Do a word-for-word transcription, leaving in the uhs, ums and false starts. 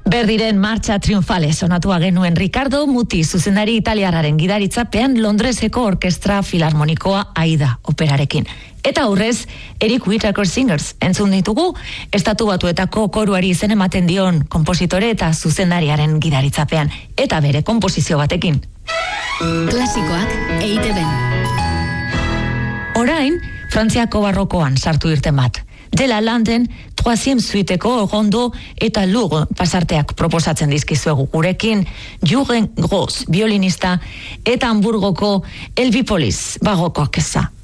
Berdiren martxa triunfale sonatua genuen Ricardo Muti zuzendari italiarraren gidaritzapean Londreseko orkestra filarmonikoa Aida operarekin. Eta aurrez, Eric Whitacre Singers entzun ditugu, estatu batuetako koruari izen ematen dion konpositore eta zuzendariaren gidaritzapean, eta bere konposizio batekin. Klasikoak E I TeBen. Orain, Frantziako barrokoan sartu irten bat. Dela Landen, troisième suiteko rondo eta lur pasarteak proposatzen dizkizuegu gurekin, Jürgen Gross, violinista, eta Hamburgoko Elvipolis barroko orkestra.